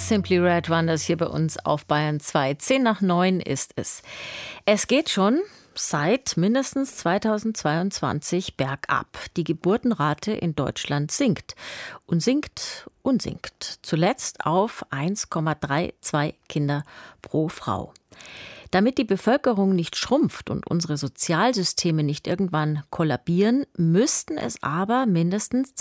Simply Red waren das hier bei uns auf Bayern 2. 8:10 ist es. Es geht schon seit mindestens 2022 bergab. Die Geburtenrate in Deutschland sinkt und sinkt und sinkt. Zuletzt auf 1,32 Kinder pro Frau. Damit die Bevölkerung nicht schrumpft und unsere Sozialsysteme nicht irgendwann kollabieren, müssten es aber mindestens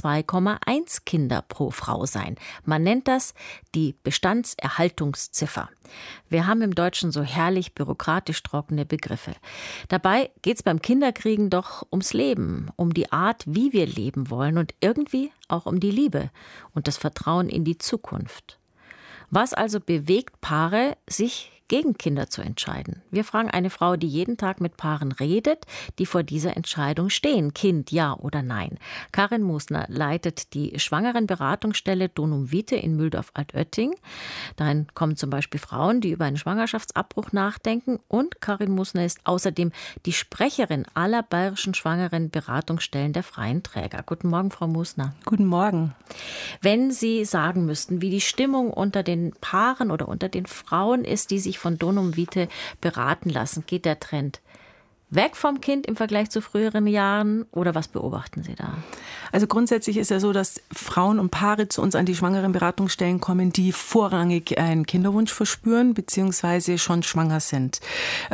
2,1 Kinder pro Frau sein. Man nennt das die Bestandserhaltungsziffer. Wir haben im Deutschen so herrlich bürokratisch trockene Begriffe. Dabei geht es beim Kinderkriegen doch ums Leben, um die Art, wie wir leben wollen und irgendwie auch um die Liebe und das Vertrauen in die Zukunft. Was also bewegt Paare, sich gegen Kinder zu entscheiden? Wir fragen eine Frau, die jeden Tag mit Paaren redet, die vor dieser Entscheidung stehen. Kind, ja oder nein? Karin Musner leitet die Schwangerenberatungsstelle Donum Vitae in Mühldorf-Altötting. Dahin kommen zum Beispiel Frauen, die über einen Schwangerschaftsabbruch nachdenken. Und Karin Musner ist außerdem die Sprecherin aller bayerischen Schwangerenberatungsstellen der freien Träger. Guten Morgen, Frau Musner. Guten Morgen. Wenn Sie sagen müssten, wie die Stimmung unter den Paaren oder unter den Frauen ist, die sich von Donum Vitae beraten lassen, geht der Trend weg vom Kind im Vergleich zu früheren Jahren oder was beobachten Sie da? Also grundsätzlich ist ja so, dass Frauen und Paare zu uns an die Schwangerenberatungsstellen kommen, die vorrangig einen Kinderwunsch verspüren bzw. schon schwanger sind.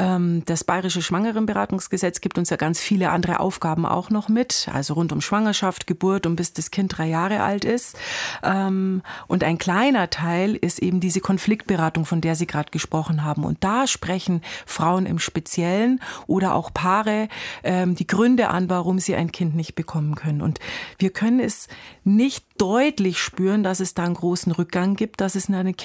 Das Bayerische Schwangerenberatungsgesetz gibt uns ja ganz viele andere Aufgaben auch noch mit, also rund um Schwangerschaft, Geburt und bis das Kind 3 Jahre alt ist. Und ein kleiner Teil ist eben diese Konfliktberatung, von der Sie gerade gesprochen haben. Und da sprechen Frauen im Speziellen oder auch Paare die Gründe an, warum sie ein Kind nicht bekommen können. Und wir können es nicht deutlich spüren, dass es da einen großen Rückgang gibt, dass es eine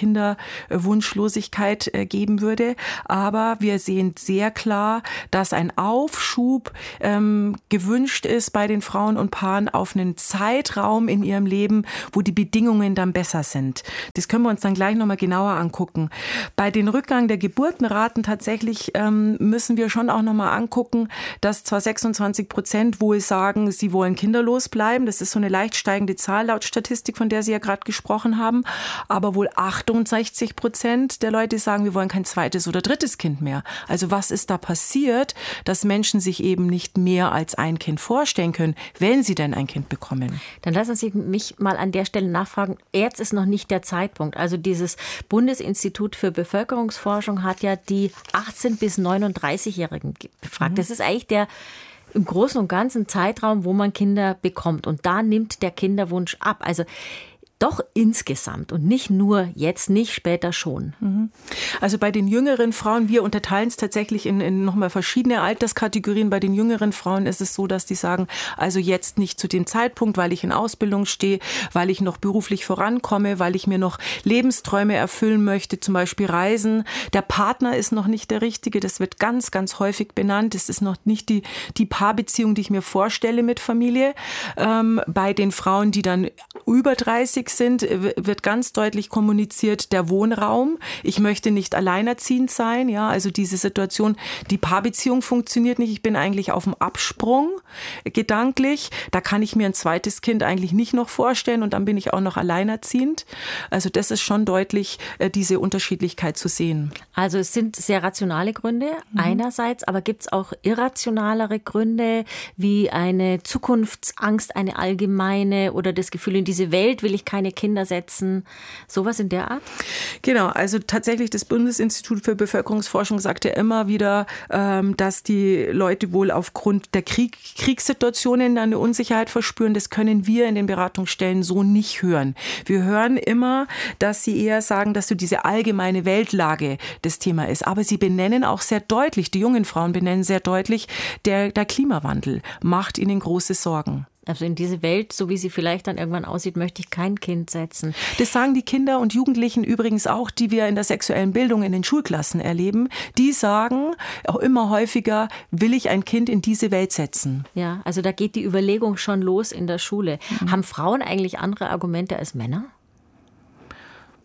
Kinderwunschlosigkeit geben würde. Aber wir sehen sehr klar, dass ein Aufschub gewünscht ist bei den Frauen und Paaren auf einen Zeitraum in ihrem Leben, wo die Bedingungen dann besser sind. Das können wir uns dann gleich nochmal genauer angucken. Bei den Rückgang der Geburtenraten tatsächlich müssen wir schon auch nochmal angucken, dass zwar 26% wohl sagen, sie wollen kinderlos bleiben. Das ist so eine leicht steigende Zahl laut Statistik, von der Sie ja gerade gesprochen haben. Aber wohl 68% der Leute sagen, wir wollen kein zweites oder drittes Kind mehr. Also was ist da passiert, dass Menschen sich eben nicht mehr als ein Kind vorstellen können, wenn sie denn ein Kind bekommen? Dann lassen Sie mich mal an der Stelle nachfragen. Jetzt ist noch nicht der Zeitpunkt. Also dieses Bundesinstitut für Bevölkerungsforschung hat ja die 18- bis 39-Jährigen befragt. Das ist eigentlich der im Großen und Ganzen Zeitraum, wo man Kinder bekommt. Und da nimmt der Kinderwunsch ab. Also doch insgesamt und nicht nur jetzt, nicht später schon. Also bei den jüngeren Frauen, wir unterteilen es tatsächlich in nochmal verschiedene Alterskategorien. Bei den jüngeren Frauen ist es so, dass die sagen, also jetzt nicht zu dem Zeitpunkt, weil ich in Ausbildung stehe, weil ich noch beruflich vorankomme, weil ich mir noch Lebensträume erfüllen möchte, zum Beispiel Reisen. Der Partner ist noch nicht der Richtige, das wird ganz, ganz häufig benannt. Es ist noch nicht die Paarbeziehung, die ich mir vorstelle mit Familie. Bei den Frauen, die dann über 30 sind, wird ganz deutlich kommuniziert, der Wohnraum. Ich möchte nicht alleinerziehend sein, ja, also diese Situation, die Paarbeziehung funktioniert nicht. Ich bin eigentlich auf dem Absprung gedanklich. Da kann ich mir ein zweites Kind eigentlich nicht noch vorstellen und dann bin ich auch noch alleinerziehend. Also das ist schon deutlich, diese Unterschiedlichkeit zu sehen. Also es sind sehr rationale Gründe einerseits, aber gibt es auch irrationalere Gründe, wie eine Zukunftsangst, eine allgemeine oder das Gefühl, in diese Welt will ich keine Kinder setzen, sowas in der Art? Genau, also tatsächlich das Bundesinstitut für Bevölkerungsforschung sagt ja immer wieder, dass die Leute wohl aufgrund der Kriegssituationen eine Unsicherheit verspüren. Das können wir in den Beratungsstellen so nicht hören. Wir hören immer, dass sie eher sagen, dass so diese allgemeine Weltlage das Thema ist. Aber sie benennen auch sehr deutlich, die jungen Frauen benennen sehr deutlich, der Klimawandel macht ihnen große Sorgen. Also in diese Welt, so wie sie vielleicht dann irgendwann aussieht, möchte ich kein Kind setzen. Das sagen die Kinder und Jugendlichen übrigens auch, die wir in der sexuellen Bildung in den Schulklassen erleben. Die sagen auch immer häufiger, will ich ein Kind in diese Welt setzen. Ja, also da geht die Überlegung schon los in der Schule. Haben Frauen eigentlich andere Argumente als Männer?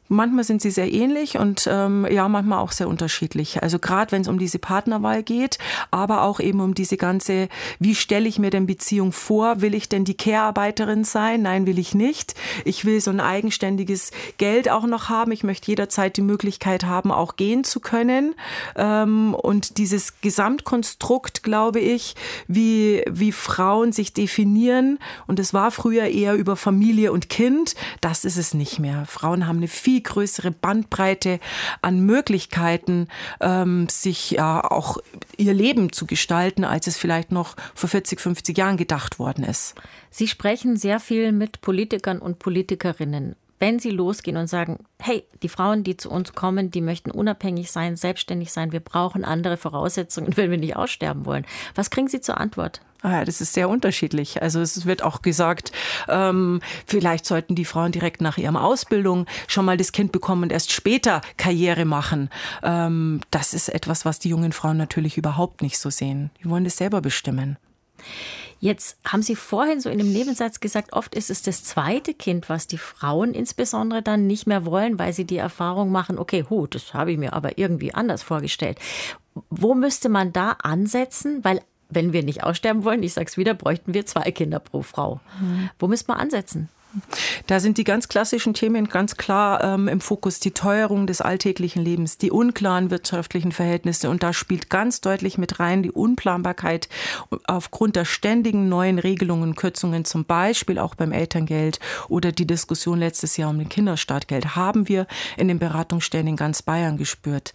Manchmal sind sie sehr ähnlich und manchmal auch sehr unterschiedlich. Also gerade wenn es um diese Partnerwahl geht, aber auch eben um diese ganze, wie stelle ich mir denn Beziehung vor? Will ich denn die Care-Arbeiterin sein? Nein, will ich nicht. Ich will so ein eigenständiges Geld auch noch haben. Ich möchte jederzeit die Möglichkeit haben, auch gehen zu können. Und dieses Gesamtkonstrukt, glaube ich, wie Frauen sich definieren, und es war früher eher über Familie und Kind, das ist es nicht mehr. Frauen haben eine viel größere Bandbreite an Möglichkeiten, sich ja auch ihr Leben zu gestalten, als es vielleicht noch vor 40, 50 Jahren gedacht worden ist. Sie sprechen sehr viel mit Politikern und Politikerinnen. Wenn Sie losgehen und sagen, hey, die Frauen, die zu uns kommen, die möchten unabhängig sein, selbstständig sein, wir brauchen andere Voraussetzungen, wenn wir nicht aussterben wollen. Was kriegen Sie zur Antwort? Ja, das ist sehr unterschiedlich. Also es wird auch gesagt, vielleicht sollten die Frauen direkt nach ihrer Ausbildung schon mal das Kind bekommen und erst später Karriere machen. Das ist etwas, was die jungen Frauen natürlich überhaupt nicht so sehen. Die wollen das selber bestimmen. Jetzt haben Sie vorhin so in dem Nebensatz gesagt, oft ist es das zweite Kind, was die Frauen insbesondere dann nicht mehr wollen, weil sie die Erfahrung machen, okay, das habe ich mir aber irgendwie anders vorgestellt. Wo müsste man da ansetzen? Weil wenn wir nicht aussterben wollen, ich sage es wieder, bräuchten wir 2 Kinder pro Frau. Wo müsste man ansetzen? Da sind die ganz klassischen Themen ganz klar im Fokus. Die Teuerung des alltäglichen Lebens, die unklaren wirtschaftlichen Verhältnisse. Und da spielt ganz deutlich mit rein die Unplanbarkeit aufgrund der ständigen neuen Regelungen, Kürzungen, zum Beispiel auch beim Elterngeld oder die Diskussion letztes Jahr um den Kinderstartgeld, haben wir in den Beratungsstellen in ganz Bayern gespürt.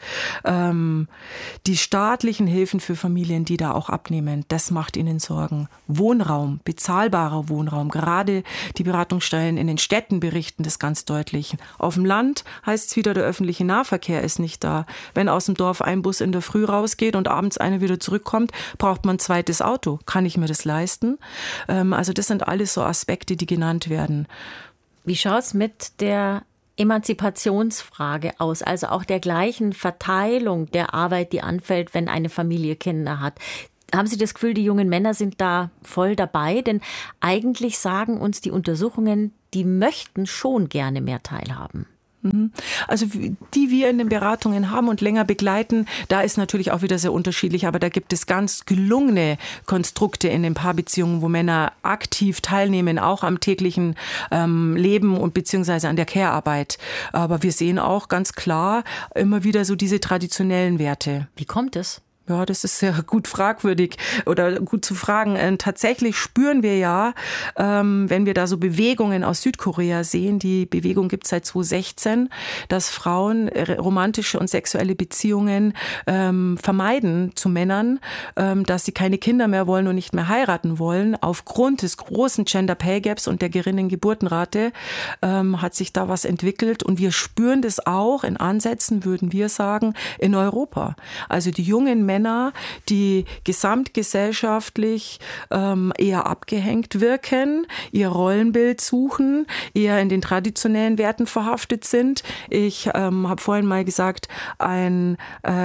Die staatlichen Hilfen für Familien, die da auch abnehmen, das macht ihnen Sorgen. Wohnraum, bezahlbarer Wohnraum, gerade die Beratungsstellen in den Städten berichten das ganz deutlich. Auf dem Land heißt es wieder, der öffentliche Nahverkehr ist nicht da. Wenn aus dem Dorf ein Bus in der Früh rausgeht und abends einer wieder zurückkommt, braucht man ein zweites Auto. Kann ich mir das leisten? Also das sind alles so Aspekte, die genannt werden. Wie schaut es mit der Emanzipationsfrage aus, also auch der gleichen Verteilung der Arbeit, die anfällt, wenn eine Familie Kinder hat? Haben Sie das Gefühl, die jungen Männer sind da voll dabei? Denn eigentlich sagen uns die Untersuchungen, die möchten schon gerne mehr teilhaben. Also die wir in den Beratungen haben und länger begleiten, da ist natürlich auch wieder sehr unterschiedlich, aber da gibt es ganz gelungene Konstrukte in den Paarbeziehungen, wo Männer aktiv teilnehmen, auch am täglichen Leben und beziehungsweise an der Care-Arbeit. Aber wir sehen auch ganz klar immer wieder so diese traditionellen Werte. Wie kommt es? Ja, das ist sehr gut fragwürdig oder gut zu fragen. Tatsächlich spüren wir ja, wenn wir da so Bewegungen aus Südkorea sehen, die Bewegung gibt es seit 2016, dass Frauen romantische und sexuelle Beziehungen vermeiden zu Männern, dass sie keine Kinder mehr wollen und nicht mehr heiraten wollen. Aufgrund des großen Gender Pay Gaps und der geringen Geburtenrate hat sich da was entwickelt und wir spüren das auch in Ansätzen, würden wir sagen, in Europa. Also die jungen Männer, die gesamtgesellschaftlich eher abgehängt wirken, ihr Rollenbild suchen, eher in den traditionellen Werten verhaftet sind. Ich habe vorhin mal gesagt, ein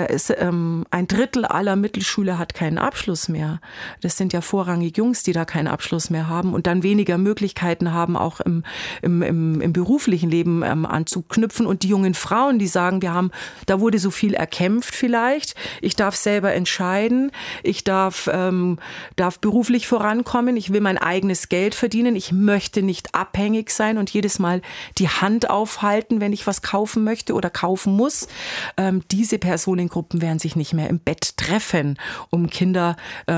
Drittel aller Mittelschüler hat keinen Abschluss mehr. Das sind ja vorrangig Jungs, die da keinen Abschluss mehr haben und dann weniger Möglichkeiten haben, auch im beruflichen Leben anzuknüpfen. Und die jungen Frauen, die sagen, da wurde so viel erkämpft vielleicht, ich darf selber entscheiden, ich darf beruflich vorankommen, ich will mein eigenes Geld verdienen, ich möchte nicht abhängig sein und jedes Mal die Hand aufhalten, wenn ich was kaufen möchte oder kaufen muss. Diese Personengruppen werden sich nicht mehr im Bett treffen, um Kinder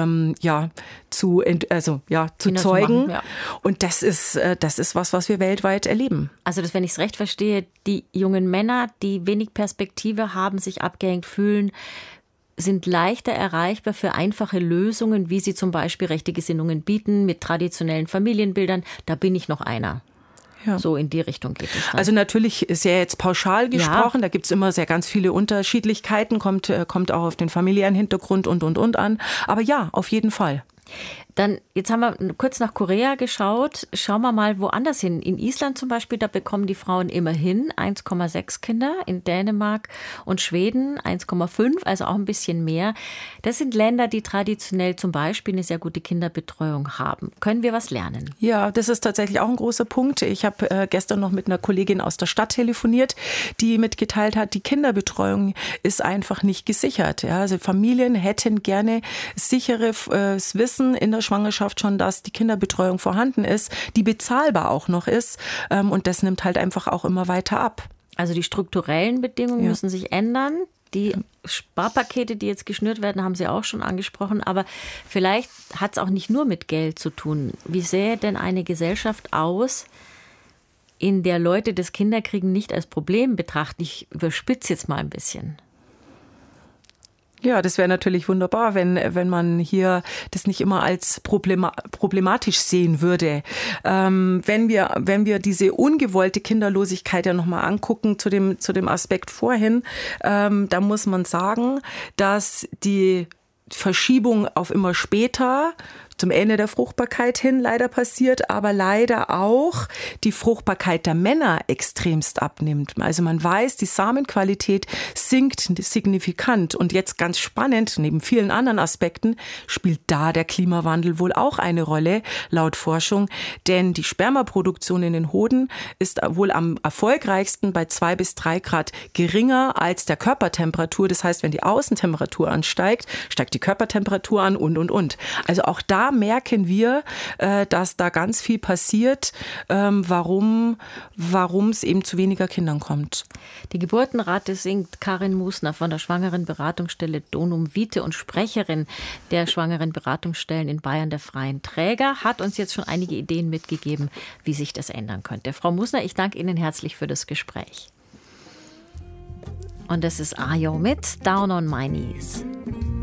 zu zeugen. Machen, ja. Und das ist was wir weltweit erleben. Also wenn ich es recht verstehe, die jungen Männer, die wenig Perspektive haben, sich abgehängt fühlen, sind leichter erreichbar für einfache Lösungen, wie sie zum Beispiel rechte Gesinnungen bieten, mit traditionellen Familienbildern. Da bin ich noch einer. Ja. So in die Richtung geht es dann. Also natürlich ist ja jetzt pauschal gesprochen, ja. Da gibt es immer sehr ganz viele Unterschiedlichkeiten, kommt auch auf den familiären Hintergrund und an. Aber ja, auf jeden Fall. Dann, jetzt haben wir kurz nach Korea geschaut. Schauen wir mal woanders hin. In Island zum Beispiel, da bekommen die Frauen immerhin 1,6 Kinder. In Dänemark und Schweden 1,5, also auch ein bisschen mehr. Das sind Länder, die traditionell zum Beispiel eine sehr gute Kinderbetreuung haben. Können wir was lernen? Ja, das ist tatsächlich auch ein großer Punkt. Ich habe gestern noch mit einer Kollegin aus der Stadt telefoniert, die mitgeteilt hat, die Kinderbetreuung ist einfach nicht gesichert. Ja, also Familien hätten gerne sicheres Wissen in der Schwangerschaft schon, dass die Kinderbetreuung vorhanden ist, die bezahlbar auch noch ist. Und das nimmt halt einfach auch immer weiter ab. Also die strukturellen Bedingungen müssen sich ändern. Die Sparpakete, die jetzt geschnürt werden, haben Sie auch schon angesprochen. Aber vielleicht hat es auch nicht nur mit Geld zu tun. Wie sähe denn eine Gesellschaft aus, in der Leute das Kinderkriegen nicht als Problem betrachten? Ich überspitze jetzt mal ein bisschen. Ja, das wäre natürlich wunderbar, wenn man hier das nicht immer als problematisch sehen würde. Wenn wir diese ungewollte Kinderlosigkeit ja nochmal angucken zu dem Aspekt vorhin, da muss man sagen, dass die Verschiebung auf immer später zum Ende der Fruchtbarkeit hin leider passiert, aber leider auch die Fruchtbarkeit der Männer extremst abnimmt. Also man weiß, die Samenqualität sinkt signifikant. Und jetzt ganz spannend, neben vielen anderen Aspekten, spielt da der Klimawandel wohl auch eine Rolle, laut Forschung. Denn die Spermaproduktion in den Hoden ist wohl am erfolgreichsten bei 2 bis 3 Grad geringer als der Körpertemperatur. Das heißt, wenn die Außentemperatur ansteigt, steigt die Körpertemperatur an und. Also auch da merken wir, dass da ganz viel passiert, warum es eben zu weniger Kindern kommt. Die Geburtenrate sinkt. Karin Musner von der Schwangerenberatungsstelle Donum Vitae und Sprecherin der Schwangerenberatungsstellen in Bayern, der Freien Träger, hat uns jetzt schon einige Ideen mitgegeben, wie sich das ändern könnte. Frau Musner, ich danke Ihnen herzlich für das Gespräch. Und das ist Ayo mit Down on My Knees.